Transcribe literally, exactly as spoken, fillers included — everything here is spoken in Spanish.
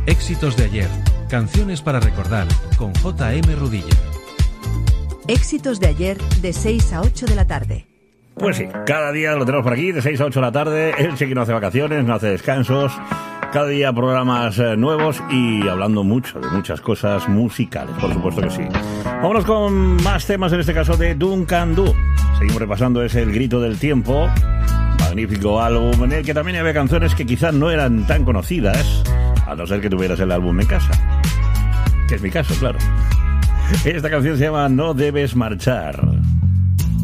Éxitos de ayer, canciones para recordar, con J M Rudilla. Éxitos de ayer, de seis a ocho de la tarde. Pues sí, cada día lo tenemos por aquí, de seis a ocho de la tarde. Él sí que no hace vacaciones, no hace descansos. Cada día programas eh, nuevos y hablando mucho de muchas cosas musicales, por supuesto que sí. Vámonos con más temas, en este caso de Duncan Du. Seguimos repasando ese El Grito del Tiempo. Magnífico álbum en el que también había canciones que quizás no eran tan conocidas, a no ser que tuvieras el álbum en casa. Que es mi caso, claro. Esta canción se llama No Debes Marchar.